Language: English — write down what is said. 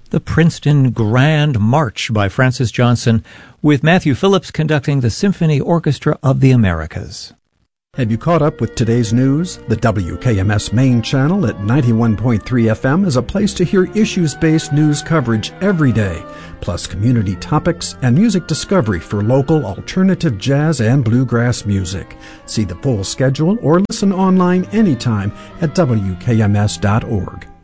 the Princeton Grand March by Francis Johnson, with Matthew Phillips conducting the Symphony Orchestra of the Americas. Have you caught up with today's news? The WKMS main channel at 91.3 FM is a place to hear issues-based news coverage every day, plus community topics and music discovery for local alternative jazz and bluegrass music. See the full schedule or listen online anytime at WKMS.org.